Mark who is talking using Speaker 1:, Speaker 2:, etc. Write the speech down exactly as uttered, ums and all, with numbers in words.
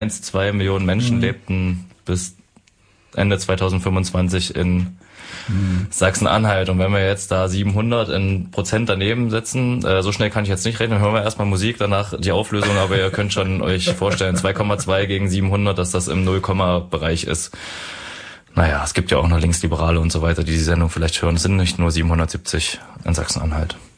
Speaker 1: eins Komma zwei Millionen Menschen mhm. lebten bis Ende zweitausendfünfundzwanzig in mhm. Sachsen-Anhalt. Und wenn wir jetzt da siebenhundert in Prozent daneben setzen, äh, so schnell kann ich jetzt nicht rechnen, hören wir erstmal Musik, danach die Auflösung, aber ihr könnt schon euch vorstellen, zwei Komma zwei gegen siebenhundert, dass das im Null-Komma-Bereich ist. Naja, es gibt ja auch noch Linksliberale und so weiter, die die Sendung vielleicht hören. Es sind nicht nur siebenhundertsiebzig in Sachsen-Anhalt.